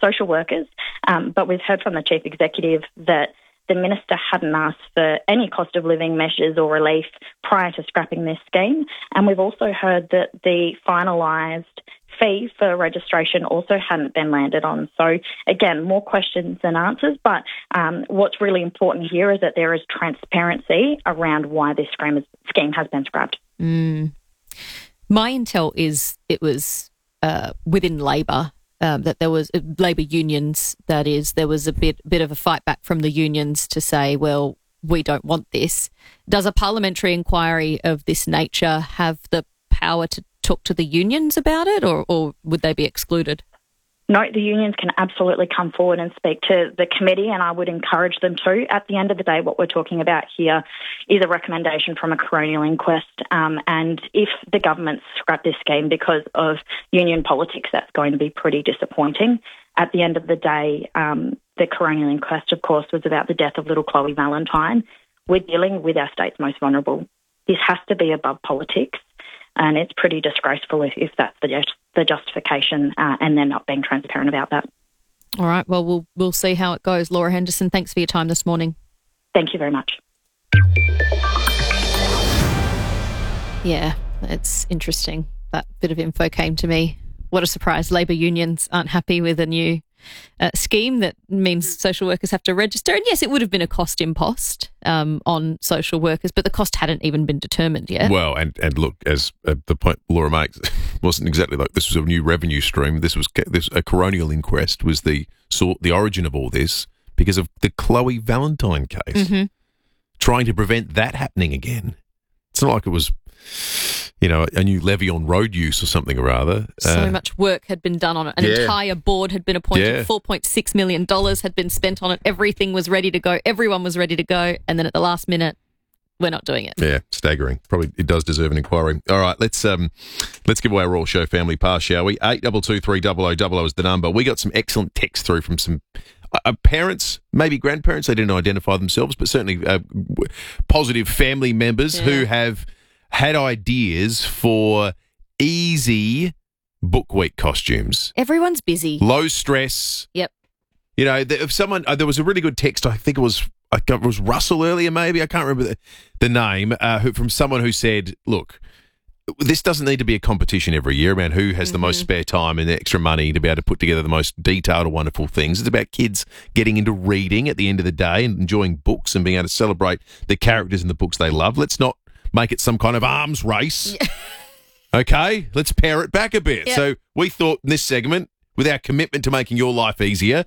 social workers, but we've heard from the Chief Executive that the Minister hadn't asked for any cost of living measures or relief prior to scrapping this scheme. And we've also heard that the finalised fee for registration also hadn't been landed on. So, again, more questions than answers. But what's really important here is that there is transparency around why this scheme has been scrapped. My intel is it was within Labor. That there was Labor unions, that is, there was a bit of a fight back from the unions to say, well, we don't want this. Does a parliamentary inquiry of this nature have the power to talk to the unions about it, or would they be excluded? No, the unions can absolutely come forward and speak to the committee, and I would encourage them to. At the end of the day, what we're talking about here is a recommendation from a coronial inquest, and if the government scrap this scheme because of union politics, that's going to be pretty disappointing. At the end of the day, the coronial inquest, of course, was about the death of little Chloe Valentine. We're dealing with our state's most vulnerable. This has to be above politics. And it's pretty disgraceful if that's the justification and they're not being transparent about that. All right. Well, we'll see how it goes. Laura Henderson, thanks for your time this morning. Thank you very much. Yeah, it's interesting. That bit of info came to me. What a surprise. Labor unions aren't happy with a new scheme that means social workers have to register. And yes, it would have been a cost impost on social workers, but the cost hadn't even been determined yet. Well, and look, as the point Laura makes, wasn't exactly like this was a new revenue stream. This a coronial inquest was the origin of all this because of the Chloe Valentine case. Mm-hmm. Trying to prevent that happening again. It's not like it was, a new levy on road use or something or other. So much work had been done on it. An entire board had been appointed. Yeah. $4.6 million had been spent on it. Everything was ready to go. Everyone was ready to go. And then at the last minute, we're not doing it. Yeah, staggering. Probably it does deserve an inquiry. All right, let's give away a Royal Show Family Pass, shall we? 82230000 is the number. We got some excellent text through from some parents, maybe grandparents. They didn't identify themselves, but certainly positive family members who have had ideas for easy book week costumes. Everyone's busy. Low stress. Yep. If someone, there was a really good text, I think it was Russell earlier, maybe, I can't remember the name, from someone who said, look, this doesn't need to be a competition every year around who has the most spare time and extra money to be able to put together the most detailed or wonderful things. It's about kids getting into reading at the end of the day and enjoying books and being able to celebrate the characters in the books they love. Let's not make it some kind of arms race. Yeah. Okay, let's pare it back a bit. Yep. So we thought in this segment, with our commitment to making your life easier,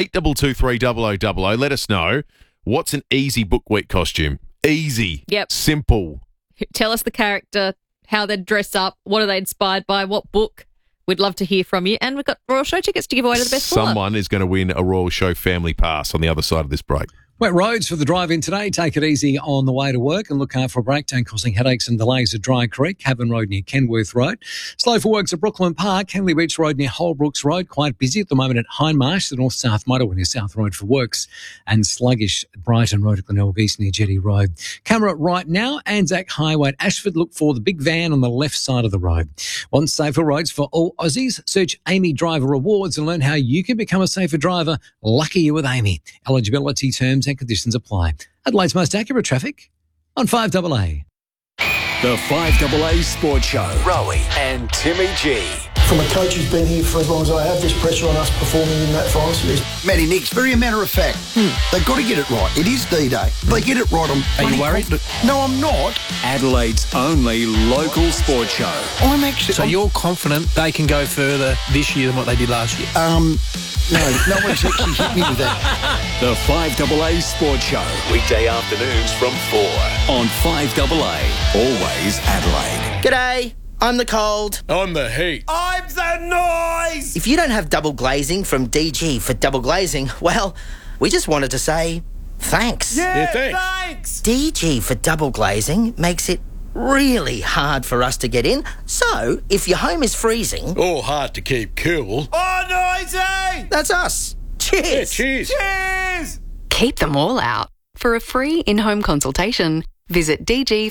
82230000, let us know, what's an easy book week costume? Easy. Yep. Simple. Tell us the character, how they'd dress up, what are they inspired by, what book. We'd love to hear from you. And we've got Royal Show tickets to give away to the best Someone is going to win a Royal Show Family Pass on the other side of this break. Wet roads for the drive-in today. Take it easy on the way to work and look out for a breakdown causing headaches and delays at Dry Creek, Cavan Road near Kenworth Road. Slow for works at Brooklyn Park, Henley Beach Road near Holbrooks Road. Quite busy at the moment at Hindmarsh, the north-south motorway near South Road for works. And sluggish at Brighton Road at Glenelg East near Jetty Road. Camera right now, Anzac Highway at Ashford. Look for the big van on the left side of the road. Want safer roads for all Aussies? Search Amy Driver Awards and learn how you can become a safer driver. Lucky you with Amy. Eligibility, terms and conditions apply. Adelaide's most accurate traffic on 5AA. The 5AA Sports Show. Rowie and Timmy G. From a coach who's been here for as long as I have, there's pressure on us performing in that final series. Matty Nicks, very matter of fact. They've got to get it right. It is D-Day. They get it right. Are you worried? No, I'm not. Adelaide's only local sports show. I'm actually... So you're confident they can go further this year than what they did last year? No one's actually hit me with that. The 5AA Sports Show. Weekday afternoons from 4 on 5AA. Always Adelaide. G'day. I'm the cold. I'm the heat. I'm the noise. If you don't have double glazing from DG for double glazing, well, we just wanted to say thanks. Yeah, thanks. DG for double glazing makes it really hard for us to get in. So, if your home is freezing... or hard to keep cool... oh, noisy! That's us. Cheers. Yeah, cheers. Cheers. Keep them all out. For a free in-home consultation, visit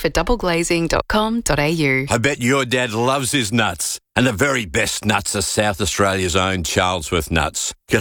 dgfordoubleglazing.com.au. I bet your dad loves his nuts. And the very best nuts are South Australia's own Charlesworth nuts.